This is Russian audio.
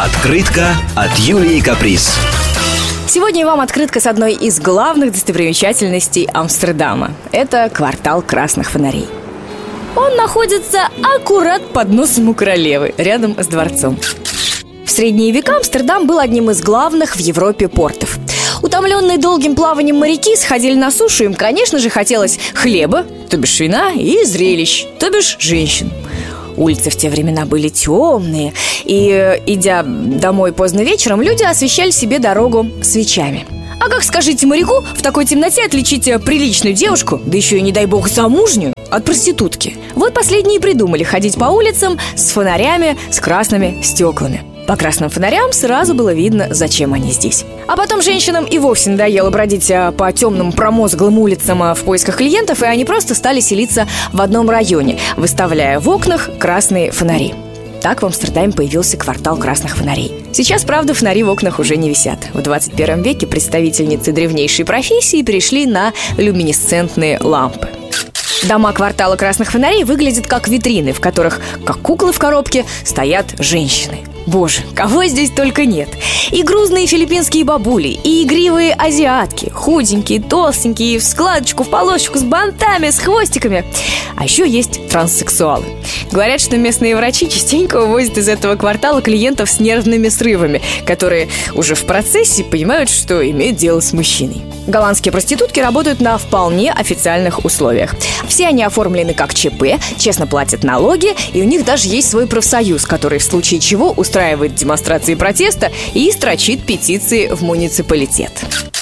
Открытка от Юлии Каприз. Сегодня вам открытка с одной из главных достопримечательностей Амстердама. Это квартал красных фонарей. Он находится аккурат под носом у королевы, рядом с дворцом. В средние века Амстердам был одним из главных в Европе портов. Утомленные долгим плаванием моряки сходили на сушу, им, конечно же, хотелось хлеба, то бишь вина, и зрелищ, то бишь женщин. Улицы в те времена были темные, и, идя домой поздно вечером, люди освещали себе дорогу свечами. А как, скажите, моряку в такой темноте отличить приличную девушку, да еще и, не дай бог, замужнюю, от проститутки? Вот последние придумали ходить по улицам с фонарями, с красными стеклами. По красным фонарям сразу было видно, зачем они здесь. А потом женщинам и вовсе надоело бродить по темным промозглым улицам в поисках клиентов, и они просто стали селиться в одном районе, выставляя в окнах красные фонари. Так в Амстердаме появился квартал красных фонарей. Сейчас, правда, фонари в окнах уже не висят. В 21 веке представительницы древнейшей профессии перешли на люминесцентные лампы. Дома квартала красных фонарей выглядят как витрины, в которых, как куклы в коробке, стоят женщины. Боже, кого здесь только нет. И грузные филиппинские бабули, и игривые азиатки, худенькие, толстенькие, в складочку, в полосочку, с бантами, с хвостиками. А еще есть транссексуалы. Говорят, что местные врачи частенько увозят из этого квартала клиентов с нервными срывами, которые уже в процессе понимают, что имеют дело с мужчиной. Голландские проститутки работают на вполне официальных условиях. Все они оформлены как ЧП, честно платят налоги, и у них даже есть свой профсоюз, который в случае чего устраивает демонстрации протеста и строчит петиции в муниципалитет.